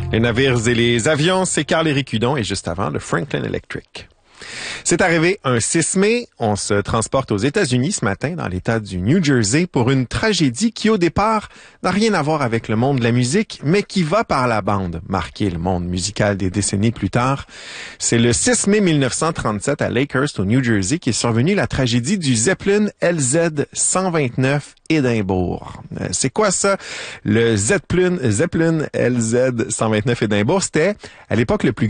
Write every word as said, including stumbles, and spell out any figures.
Les navires et les avions, c'est Carl-Éric Hudon et juste avant, le Franklin Electric. C'est arrivé un six mai. On se transporte aux États-Unis ce matin, dans l'État du New Jersey, pour une tragédie qui, au départ, n'a rien à voir avec le monde de la musique, mais qui va par la bande marquer le monde musical des décennies plus tard. C'est le six mai mille neuf cent trente-sept à Lakehurst, au New Jersey, qui est survenue la tragédie du Zeppelin L Z cent vingt-neuf Édimbourg. Euh, c'est quoi ça? Le Zeppelin, Zeppelin L Z cent vingt-neuf Édimbourg, c'était, à l'époque, le plus